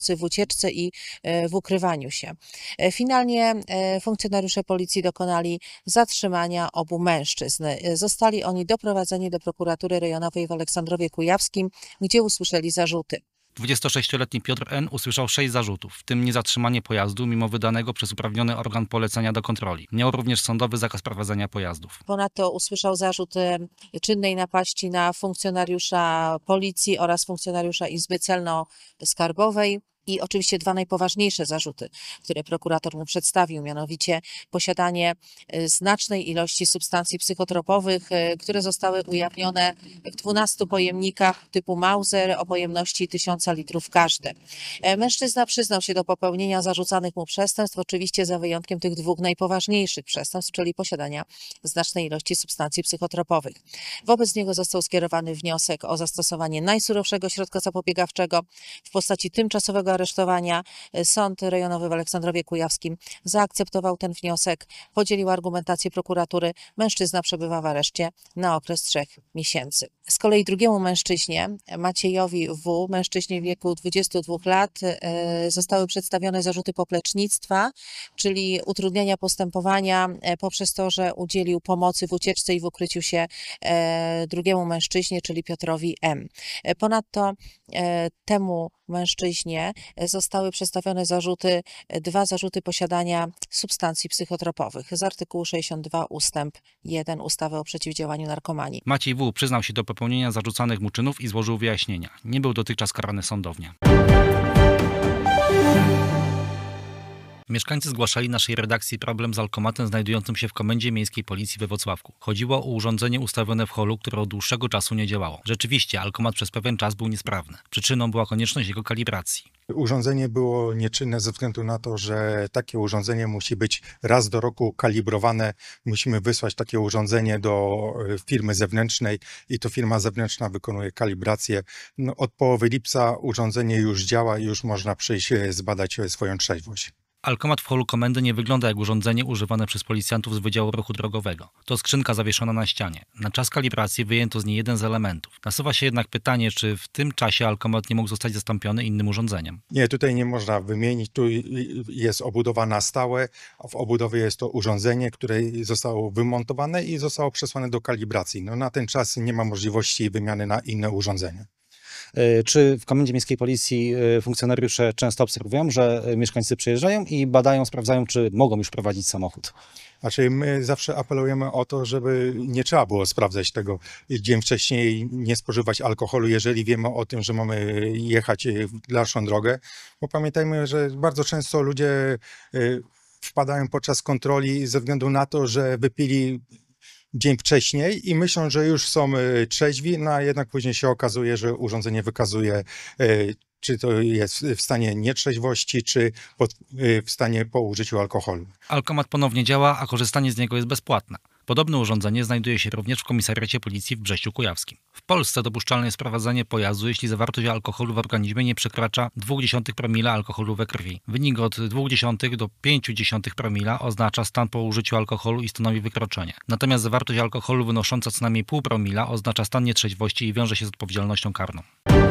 w ucieczce i w ukrywaniu się. Finalnie funkcjonariusze policji dokonali zatrzymania obu mężczyzn. Zostali oni doprowadzeni do prokuratury rejonowej w Aleksandrowie Kujawskim, gdzie usłyszeli zarzuty. 26-letni Piotr N. usłyszał 6 zarzutów, w tym niezatrzymanie pojazdu mimo wydanego przez uprawniony organ polecenia do kontroli. Miał również sądowy zakaz prowadzenia pojazdów. Ponadto usłyszał zarzut czynnej napaści na funkcjonariusza policji oraz funkcjonariusza Izby Celno-Skarbowej. I oczywiście 2 najpoważniejsze zarzuty, które prokurator mu przedstawił, mianowicie posiadanie znacznej ilości substancji psychotropowych, które zostały ujawnione w 12 pojemnikach typu Mauser o pojemności 1000 litrów każdy. Mężczyzna przyznał się do popełnienia zarzucanych mu przestępstw, oczywiście za wyjątkiem tych 2 najpoważniejszych przestępstw, czyli posiadania znacznej ilości substancji psychotropowych. Wobec niego został skierowany wniosek o zastosowanie najsurowszego środka zapobiegawczego w postaci tymczasowego aresztowania. Sąd rejonowy w Aleksandrowie Kujawskim zaakceptował ten wniosek, podzielił argumentację prokuratury. Mężczyzna przebywa w areszcie na okres 3 miesięcy. Z kolei drugiemu mężczyźnie, Maciejowi W., mężczyźnie w wieku 22 lat, zostały przedstawione zarzuty poplecznictwa, czyli utrudniania postępowania poprzez to, że udzielił pomocy w ucieczce i w ukryciu się drugiemu mężczyźnie, czyli Piotrowi M. Ponadto temu mężczyźnie zostały przedstawione zarzuty, 2 zarzuty posiadania substancji psychotropowych z artykułu 62 ustęp 1 ustawy o przeciwdziałaniu narkomanii. Maciej W. przyznał się do popełnienia zarzucanych mu czynów i złożył wyjaśnienia. Nie był dotychczas karany sądownie. Mieszkańcy zgłaszali naszej redakcji problem z alkomatem znajdującym się w Komendzie Miejskiej Policji we Włocławku. Chodziło o urządzenie ustawione w holu, które od dłuższego czasu nie działało. Rzeczywiście, alkomat przez pewien czas był niesprawny. Przyczyną była konieczność jego kalibracji. Urządzenie było nieczynne ze względu na to, że takie urządzenie musi być raz do roku kalibrowane. Musimy wysłać takie urządzenie do firmy zewnętrznej i to firma zewnętrzna wykonuje kalibrację. Od połowy lipca urządzenie już działa i już można przyjść zbadać swoją trzeźwość. Alkomat w holu komendy nie wygląda jak urządzenie używane przez policjantów z Wydziału Ruchu Drogowego. To skrzynka zawieszona na ścianie. Na czas kalibracji wyjęto z niej jeden z elementów. Nasuwa się jednak pytanie, czy w tym czasie alkomat nie mógł zostać zastąpiony innym urządzeniem. Nie, tutaj nie można wymienić. Tu jest obudowa na stałe. W obudowie jest to urządzenie, które zostało wymontowane i zostało przesłane do kalibracji. Na ten czas nie ma możliwości wymiany na inne urządzenie. Czy w Komendzie Miejskiej Policji funkcjonariusze często obserwują, że mieszkańcy przyjeżdżają i badają, sprawdzają, czy mogą już prowadzić samochód? Znaczy my zawsze apelujemy o to, żeby nie trzeba było sprawdzać tego dzień wcześniej, nie spożywać alkoholu, jeżeli wiemy o tym, że mamy jechać w dalszą drogę. Bo pamiętajmy, że bardzo często ludzie wpadają podczas kontroli ze względu na to, że wypili dzień wcześniej i myślą, że już są trzeźwi, no a jednak później się okazuje, że urządzenie wykazuje, czy to jest w stanie nietrzeźwości, czy w stanie po użyciu alkoholu. Alkomat ponownie działa, a korzystanie z niego jest bezpłatne. Podobne urządzenie znajduje się również w komisariacie policji w Brześciu Kujawskim. W Polsce dopuszczalne jest prowadzenie pojazdu, jeśli zawartość alkoholu w organizmie nie przekracza 0,2 promila alkoholu we krwi. Wynik od 0,2 do 0,5 promila oznacza stan po użyciu alkoholu i stanowi wykroczenie. Natomiast zawartość alkoholu wynosząca co najmniej 0,5 promila oznacza stan nietrzeźwości i wiąże się z odpowiedzialnością karną.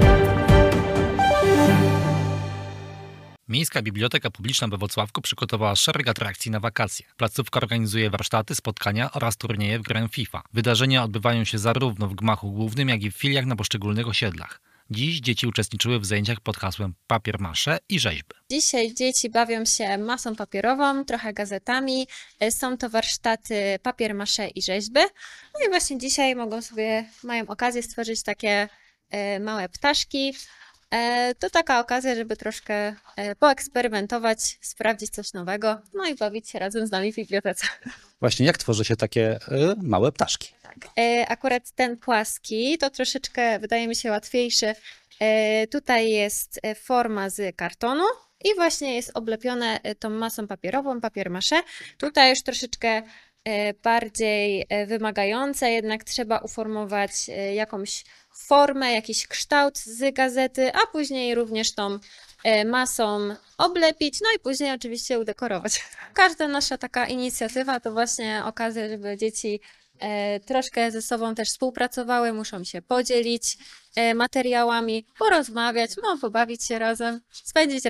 Miejska Biblioteka Publiczna we Włocławku przygotowała szereg atrakcji na wakacje. Placówka organizuje warsztaty, spotkania oraz turnieje w grę FIFA. Wydarzenia odbywają się zarówno w gmachu głównym, jak i w filiach na poszczególnych osiedlach. Dziś dzieci uczestniczyły w zajęciach pod hasłem papier mâché i rzeźby. Dzisiaj dzieci bawią się masą papierową, trochę gazetami. Są to warsztaty papier mâché i rzeźby. No i właśnie dzisiaj mają okazję stworzyć takie małe ptaszki. To taka okazja, żeby troszkę poeksperymentować, sprawdzić coś nowego, no i bawić się razem z nami w bibliotece. Właśnie, jak tworzy się takie małe ptaszki? Tak. Akurat ten płaski to troszeczkę wydaje mi się łatwiejszy. Tutaj jest forma z kartonu i właśnie jest oblepione tą masą papierową, papier mâché. Tutaj już troszeczkę bardziej wymagające, jednak trzeba uformować jakąś formę, jakiś kształt z gazety, a później również tą masą oblepić, no i później oczywiście udekorować. Każda nasza taka inicjatywa to właśnie okazja, żeby dzieci troszkę ze sobą też współpracowały, muszą się podzielić materiałami, porozmawiać, pobawić się razem, spędzić